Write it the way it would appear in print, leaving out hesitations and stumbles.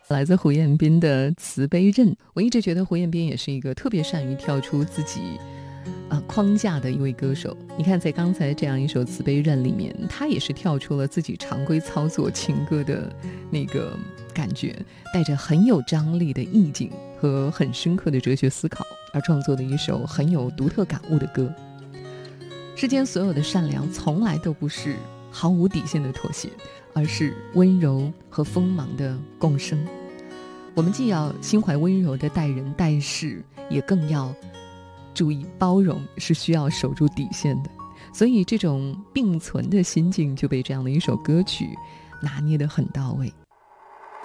来自胡彦斌的《慈悲刃》，我一直觉得胡彦斌也是一个特别善于跳出自己框架的一位歌手。你看在刚才这样一首《慈悲刃》里面，他也是跳出了自己常规操作情歌的那个感觉，带着很有张力的意境和很深刻的哲学思考，而创作的一首很有独特感悟的歌。世间所有的善良从来都不是毫无底线的妥协，而是温柔和锋芒的共生。我们既要心怀温柔的待人待事，也更要注意包容，是需要守住底线的。所以这种并存的心境就被这样的一首歌曲拿捏得很到位。